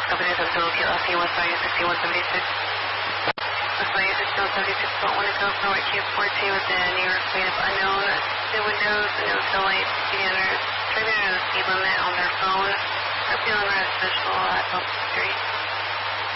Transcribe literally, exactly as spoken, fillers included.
copy this up to locate last seen West sixty-one seventy-six. West sixty-one seventy-six, don't want to go for white cube four two with the New York plate of unknown. The windows, the no fill light, scanners, driving under the speed limit on their phone. Hope you on the visual at Bump Street.